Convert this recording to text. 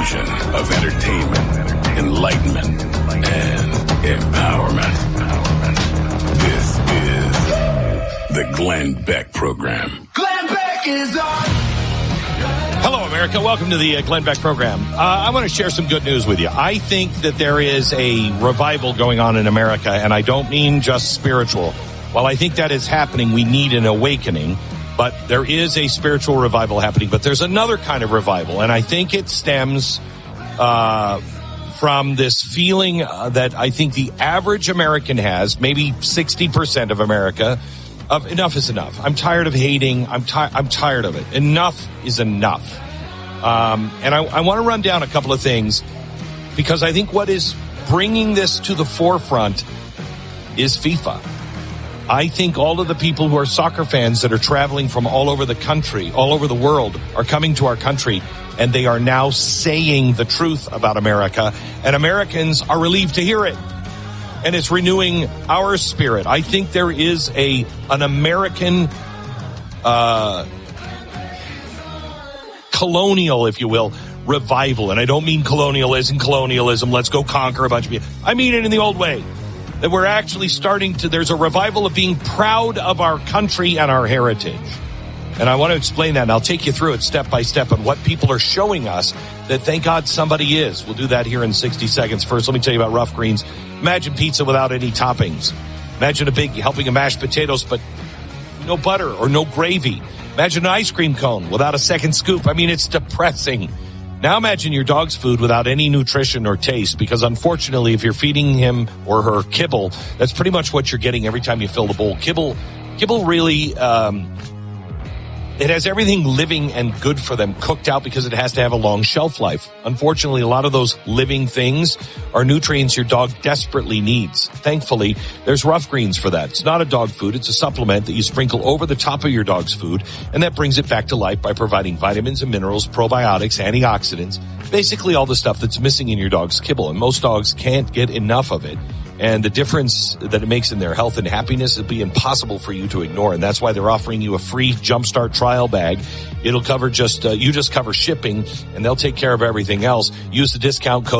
fusion of entertainment, enlightenment, and empowerment. This is the Glenn Beck Program. Glenn Beck is on. Hello, America. Welcome to the Glenn Beck Program. I want to share some good news with you. I think that there is a revival going on in America, and I don't mean just spiritual. While I think that is happening, we need an awakening. But there is a spiritual revival happening. But there's another kind of revival, and I think it stems from this feeling that I think the average American has, maybe 60% of America, of enough is enough. I'm tired of hating. I'm tired of it. Enough is enough. And I want to run down a couple of things because I think what is bringing this to the forefront is FIFA. I think all of the people who are soccer fans that are traveling from all over the country, all over the world, are coming to our country, and they are now saying the truth about America, and Americans are relieved to hear it. And it's renewing our spirit. I think there is an American colonial, if you will, revival. And I don't mean colonialism, let's go conquer a bunch of people. I mean it in the old way. That we're actually there's a revival of being proud of our country and our heritage. And I want to explain that, and I'll take you through it step by step on what people are showing us that thank God somebody is. We'll do that here in 60 seconds. First, let me tell you about Rough Greens. Imagine pizza without any toppings. Imagine a big helping of mashed potatoes, but no butter or no gravy. Imagine an ice cream cone without a second scoop. I mean, it's depressing. Now imagine your dog's food without any nutrition or taste, because unfortunately, if you're feeding him or her kibble, that's pretty much what you're getting every time you fill the bowl. Kibble really, it has everything living and good for them cooked out because it has to have a long shelf life. Unfortunately, a lot of those living things are nutrients your dog desperately needs. Thankfully, there's Rough Greens for that. It's not a dog food. It's a supplement that you sprinkle over the top of your dog's food, and that brings it back to life by providing vitamins and minerals, probiotics, antioxidants, basically all the stuff that's missing in your dog's kibble. And most dogs can't get enough of it. And the difference that it makes in their health and happiness will be impossible for you to ignore. And that's why they're offering you a free Jumpstart trial bag. It'll cover you just cover shipping, and they'll take care of everything else. Use the discount code